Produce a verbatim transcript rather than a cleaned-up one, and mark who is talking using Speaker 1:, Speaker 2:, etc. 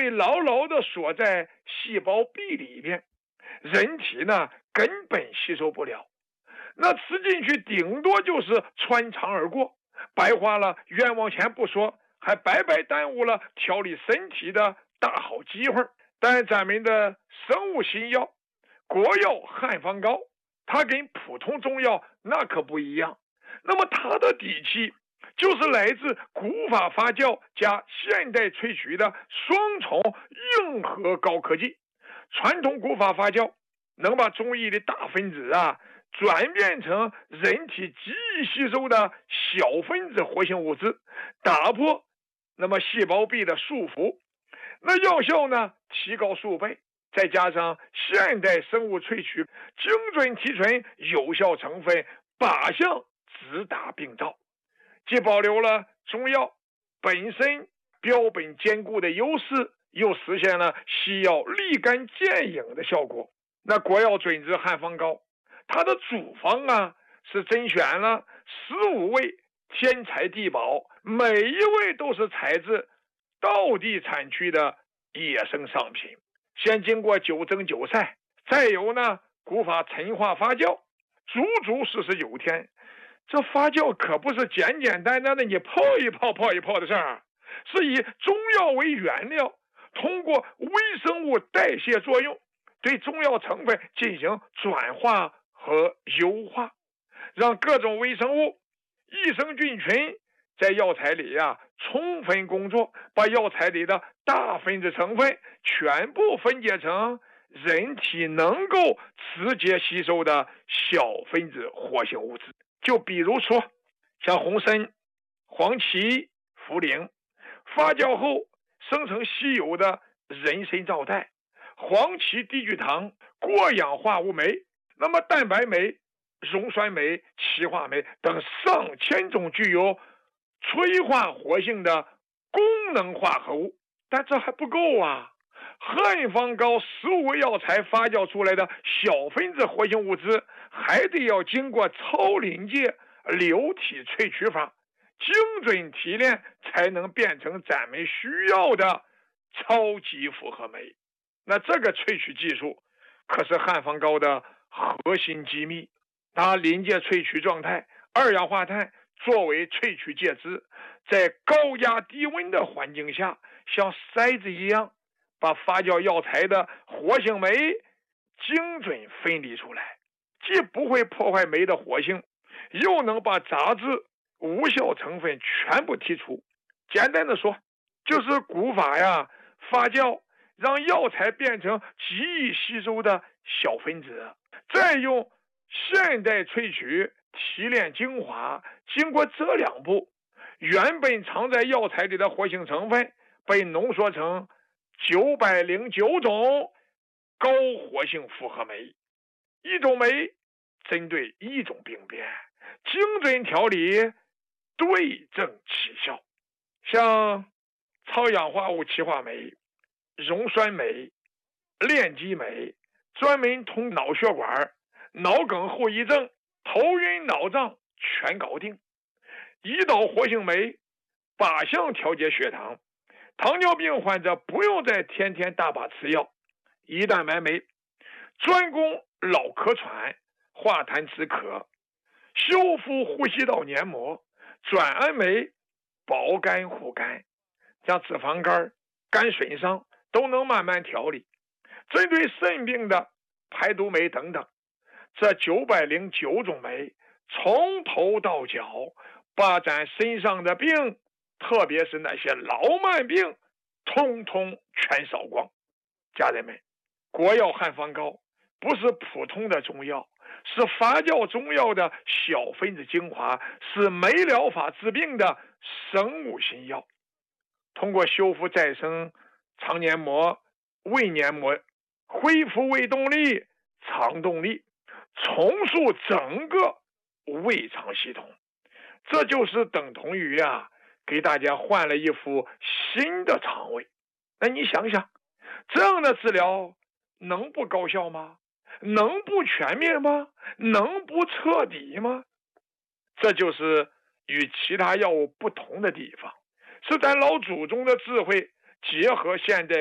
Speaker 1: 被牢牢地锁在细胞壁里边，人体呢根本吸收不了。那吃进去顶多就是穿肠而过，白花了冤枉钱不说，还白白耽误了调理身体的大好机会。但咱们的生物新药国药汉方膏，它跟普通中药那可不一样。那么它的底气就是来自古法发酵加现代萃取的双重硬核高科技。传统古法发酵能把中医的大分子啊转变成人体极易吸收的小分子活性物质，打破那么细胞壁的束缚，那药效呢提高数倍。再加上现代生物萃取，精准提纯有效成分，靶向直达病灶，既保留了中药本身标本坚固的优势，又实现了西药立竿见影的效果。那国药准治汉方膏，它的主方啊是甄选了十五位天才地宝，每一位都是采自道地产区的野生上品，先经过九蒸九晒，再由呢古法陈化发酵，足足四十九天。这发酵可不是简简单单的你泡一泡泡一泡的事儿，是以中药为原料，通过微生物代谢作用，对中药成分进行转化和优化，让各种微生物、益生菌群在药材里呀、啊、充分工作，把药材里的大分子成分全部分解成人体能够直接吸收的小分子活性物质。就比如说像红参、黄芪、茯苓，发酵后生成稀有的人参皂苷、黄芪低聚糖、过氧化物酶，那么蛋白酶、溶酸酶、歧化酶等上千种具有催化活性的功能化合物。但这还不够啊，汉方膏十五味药材发酵出来的小分子活性物质，还得要经过超临界流体萃取法，精准提炼，才能变成咱们需要的超级复合酶。那这个萃取技术可是汉方膏的核心机密。它临界萃取状态，二氧化碳作为萃取介质，在高压低温的环境下，像筛子一样把发酵药材的活性酶精准分离出来，既不会破坏酶的活性，又能把杂质无效成分全部剔除。简单的说，就是古法呀发酵让药材变成极易吸收的小分子，再用现代萃取提炼精华，经过这两步，原本藏在药材里的活性成分被浓缩成九百零九种高活性复合酶，一种酶针对一种病变，精准调理，对症起效。像超氧化物歧化酶、溶酸酶、链基酶，专门通脑血管、脑梗后遗症、头晕脑胀全搞定。胰岛活性酶靶向调节血糖，糖尿病患者不用再天天大把吃药。胰蛋白酶专攻老咳喘、化痰止咳，修复呼吸道黏膜。转氨酶保肝护肝，像脂肪肝、肝损伤都能慢慢调理。针对肾病的排毒酶等等，这九百零九种酶从头到脚把咱身上的病，特别是那些老慢病，通通全扫光。家人们，国药汉方膏不是普通的中药，是发酵中药的小分子精华，是酶疗法治病的生物新药。通过修复再生肠黏膜、胃黏膜，恢复胃动力、肠动力，重塑整个胃肠系统，这就是等同于啊，给大家换了一副新的肠胃。那你想想，这样的治疗能不高效吗？能不全面吗？能不彻底吗？这就是与其他药物不同的地方，是咱老祖宗的智慧结合现代